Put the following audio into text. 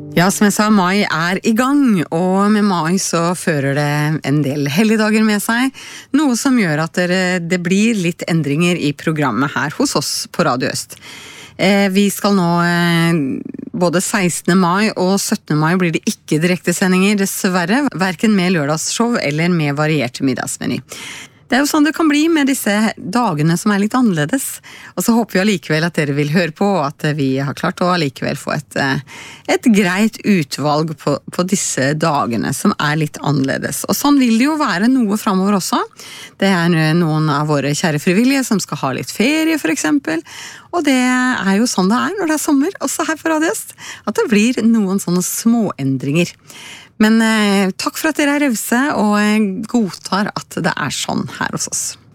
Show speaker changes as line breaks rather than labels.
Ja, som jeg sa, mai I gang, og med mai så fører det en del helligdager med seg, noe som gjør at det blir litt endringer I programmet her hos oss på Radio Øst. Vi skal nå, både 16. mai og 17. mai blir det ikke direktesendinger, dessverre, hverken med lørdagsshow eller med variert middagsmeny. Det jo sånn det kan bli med disse dagene som litt annerledes, og så håper vi allikevel at dere vil høre på, og at vi har klart å allikevel få et greit utvalg på disse dagene som litt annerledes. Og sånn vil det jo være noe fremover også. Det noen av våre kjære frivillige som skal ha litt ferie for eksempel, og det jo sånn det når det sommer, også her på Radio Øst, at det blir noen sånne små endringer. Men takk for at dere rause og godtar at det sånn her hos oss.